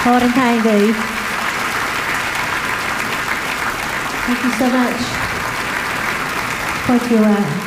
Paul and Candy. Thank you so much. Thank you.